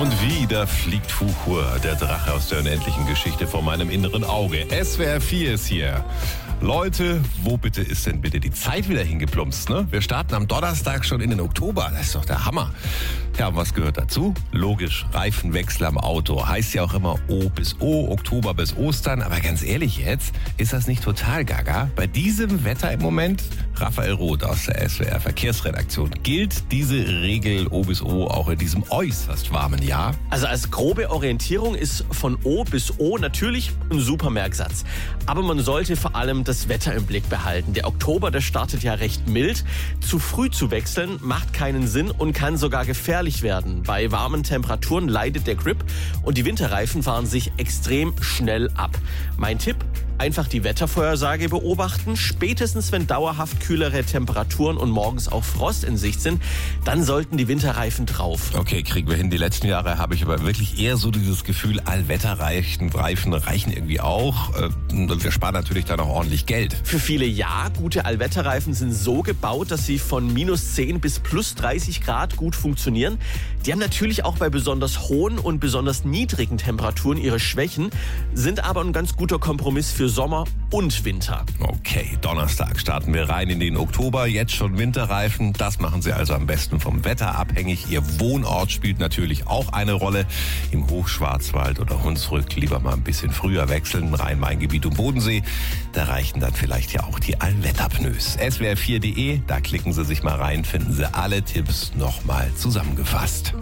Und wieder fliegt Fuchur, der Drache aus der unendlichen Geschichte, vor meinem inneren Auge. SWR 4 ist hier. Leute, wo bitte ist denn bitte die Zeit wieder hingeplumpst, ne? Wir starten am Donnerstag schon in den Oktober. Das ist doch der Hammer. Ja, und was gehört dazu? Logisch, Reifenwechsel am Auto. Heißt ja auch immer O bis O, Oktober bis Ostern. Aber ganz ehrlich jetzt, ist das nicht total gaga? Bei diesem Wetter im Moment, Raphael Roth aus der SWR Verkehrsredaktion, gilt diese Regel O bis O auch in diesem äußerst warmen Jahr? Also als grobe Orientierung ist von O bis O natürlich ein super Merksatz. Aber man sollte vor allem das Wetter im Blick behalten. Der Oktober, der startet ja recht mild. Zu früh zu wechseln macht keinen Sinn und kann sogar gefährlich werden. Bei warmen Temperaturen leidet der Grip und die Winterreifen fahren sich extrem schnell ab. Mein Tipp? Einfach die Wettervorhersage beobachten. Spätestens wenn dauerhaft kühlere Temperaturen und morgens auch Frost in Sicht sind, dann sollten die Winterreifen drauf. Okay, kriegen wir hin. Die letzten Jahre habe ich aber wirklich eher so dieses Gefühl, Allwetterreifen reichen irgendwie auch. Wir sparen natürlich dann auch ordentlich Geld. Für viele ja, gute Allwetterreifen sind so gebaut, dass sie von minus 10 bis plus 30 Grad gut funktionieren. Die haben natürlich auch bei besonders hohen und besonders niedrigen Temperaturen ihre Schwächen, sind aber ein ganz guter Kompromiss für Sommer und Winter. Okay, Donnerstag starten wir rein in den Oktober. Jetzt schon Winterreifen. Das machen Sie also am besten vom Wetter abhängig. Ihr Wohnort spielt natürlich auch eine Rolle. Im Hochschwarzwald oder Hunsrück lieber mal ein bisschen früher wechseln. Rhein-Main-Gebiet und Bodensee. Da reichen dann vielleicht ja auch die Allwetterpneus. swr4.de, da klicken Sie sich mal rein, finden Sie alle Tipps nochmal zusammengefasst.